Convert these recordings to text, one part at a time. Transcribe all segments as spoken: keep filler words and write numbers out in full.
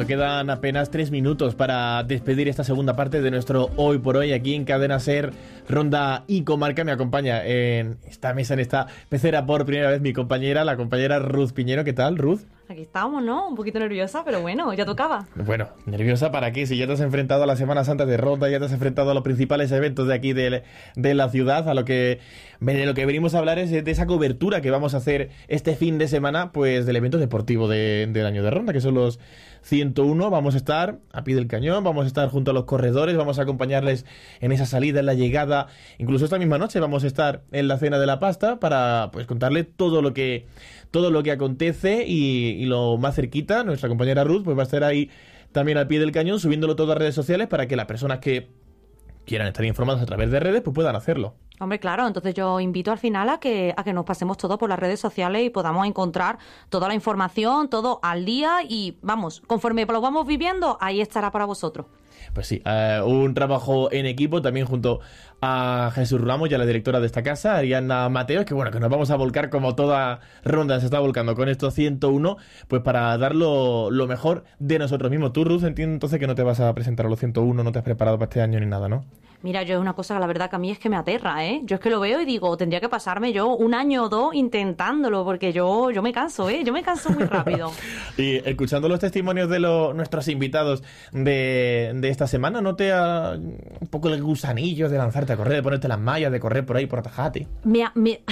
cuando quedan apenas tres minutos para despedir esta segunda parte de nuestro Hoy por Hoy aquí en Cadena Ser, Ronda y Comarca. Me acompaña en esta mesa, en esta pecera por primera vez mi compañera, la compañera Ruth Piñero. ¿Qué tal, Ruth? Aquí estamos, ¿no? Un poquito nerviosa, pero bueno, ya tocaba. Bueno, ¿nerviosa para qué? Si ya te has enfrentado a la Semana Santa de Ronda, ya te has enfrentado a los principales eventos de aquí de, de la ciudad, a lo que de lo que venimos a hablar es de esa cobertura que vamos a hacer este fin de semana, pues del evento deportivo de, del año de Ronda, que son los ciento uno. Vamos a estar a pie del cañón, vamos a estar junto a los corredores, vamos a acompañarles en esa salida, en la llegada. Incluso esta misma noche vamos a estar en la cena de la pasta para pues contarle todo lo que todo lo que acontece y, y lo más cerquita. Nuestra compañera Ruth pues va a estar ahí también al pie del cañón, subiéndolo todo a redes sociales para que las personas que quieran estar informadas a través de redes pues puedan hacerlo. Hombre, claro, entonces yo invito al final a que a que nos pasemos todo por las redes sociales y podamos encontrar toda la información, todo al día y, vamos, conforme lo vamos viviendo, ahí estará para vosotros. Pues sí, uh, un trabajo en equipo también junto a Jesús Ramos y a la directora de esta casa, Ariana Mateos, que bueno, que nos vamos a volcar como toda Ronda se está volcando con estos ciento uno, pues para dar lo, lo mejor de nosotros mismos. Tú, Ruth, entiendo entonces que no te vas a presentar a los ciento uno, no te has preparado para este año ni nada, ¿no? Mira, yo es una cosa que la verdad que a mí es que me aterra, ¿eh? Yo es que lo veo y digo, tendría que pasarme yo un año o dos intentándolo, porque yo yo me canso, ¿eh? Yo me canso muy rápido. Y escuchando los testimonios de los, nuestros invitados de, de esta semana, ¿no te da un poco el gusanillo de lanzarte a correr, de ponerte las mallas, de correr por ahí, por Atajate? Me ha... Me...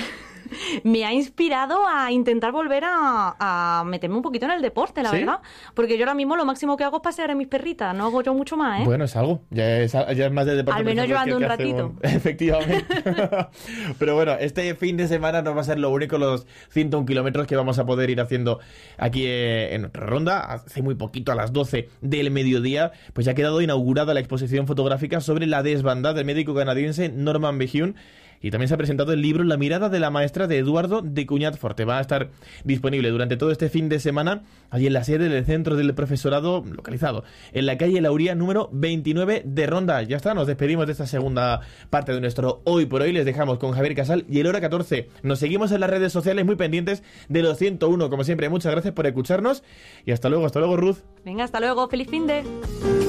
me ha inspirado a intentar volver a, a meterme un poquito en el deporte, la ¿Sí? verdad. Porque yo ahora mismo lo máximo que hago es pasear a mis perritas. No hago yo mucho más, ¿eh? Bueno, es algo. Ya es, ya es más de deporte. Al menos yo ando un ratito. Un... Efectivamente. Pero bueno, este fin de semana no va a ser lo único, los ciento uno kilómetros que vamos a poder ir haciendo aquí en nuestra ronda. Hace muy poquito, a las doce del mediodía, pues ya ha quedado inaugurada la exposición fotográfica sobre la desbandada del médico canadiense Norman Bejune. Y también se ha presentado el libro La mirada de la maestra de Eduardo de Cuñat Forte. Va a estar disponible durante todo este fin de semana allí en la sede del Centro del Profesorado, localizado en la calle Lauría número veintinueve de Ronda. Ya está, nos despedimos de esta segunda parte de nuestro Hoy por Hoy. Les dejamos con Javier Casal y el Hora catorce. Nos seguimos en las redes sociales muy pendientes de los ciento uno. Como siempre, muchas gracias por escucharnos y hasta luego, hasta luego, Ruth. Venga, hasta luego, feliz fin de...